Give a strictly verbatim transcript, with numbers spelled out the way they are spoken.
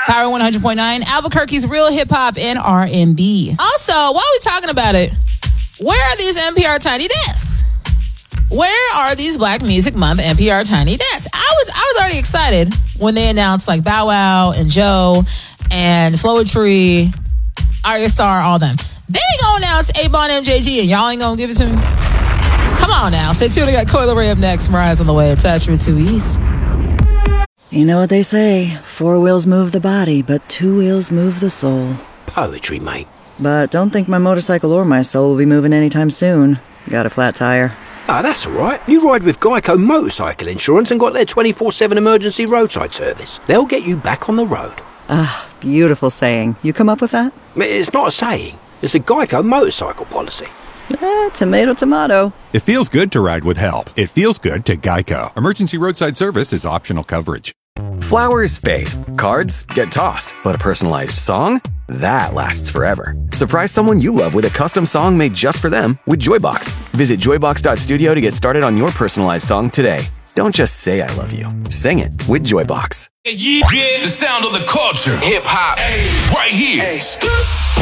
Power one hundred point nine, Albuquerque's real hip-hop and R and B. Also, while we're talking about it, where are these N P R Tiny Desks? Where are these Black Music Month N P R Tiny Desks? I was I was already excited when they announced like Bow Wow and Joe and Floetry, Arya Star, all them. They ain't gonna announce A-Bon M J G and y'all ain't gonna give it to me? Come on now. Stay tuned. I got Coil Ray up next. Mariah's on the way. Attachment two East. You know what they say, four wheels move the body, but two wheels move the soul. Poetry, mate. But don't think my motorcycle or my soul will be moving anytime soon. Got a flat tire. Ah, that's all right. You ride with Geico Motorcycle Insurance and got their twenty-four seven emergency roadside service. They'll get you back on the road. Ah, beautiful saying. You come up with that? It's not a saying. It's a Geico motorcycle policy. Eh, tomato, tomato. It feels good to ride with help. It feels good to Geico. Emergency roadside service is optional coverage. Flowers fade, cards get tossed, but a personalized song? That lasts forever. Surprise someone you love with a custom song made just for them with Joybox. Visit joybox dot studio to get started on your personalized song today. Don't just say I love you. Sing it with Joybox. Yeah, the sound of the culture. Hip hop. Right here.